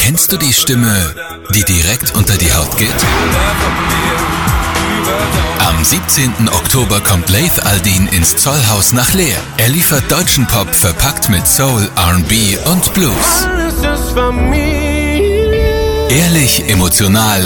Kennst du die Stimme, die direkt unter die Haut geht? Am 17. Oktober kommt Laith Al-Deen ins Zollhaus nach Leer. Er liefert deutschen Pop verpackt mit Soul, R&B und Blues. Ehrlich, emotional